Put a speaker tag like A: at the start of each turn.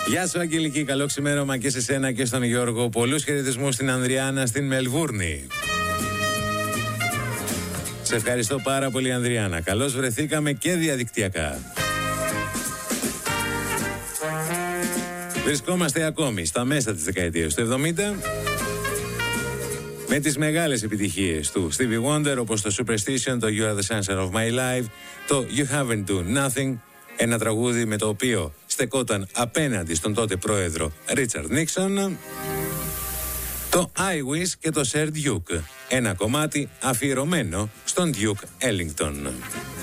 A: Γεια σου Αγγελική, καλό ξημέρωμα και σε σένα και στον Γιώργο. Πολλούς χαιρετισμούς στην Ανδριάννα στην Μελβούρνη. Σε ευχαριστώ πάρα πολύ Ανδριάννα. Καλώς βρεθήκαμε και διαδικτυακά. Βρισκόμαστε ακόμη στα μέσα της δεκαετίας του 70 με τις μεγάλες επιτυχίες του Stevie Wonder, όπως το Superstition, το You Are The Sunshine Of My Life, το You Haven't Done Nothing, ένα τραγούδι με το οποίο στεκόταν απέναντι στον τότε πρόεδρο Ρίτσαρντ Νίξον, το I Wish και το Sir Duke, ένα κομμάτι αφιερωμένο στον Duke Ellington.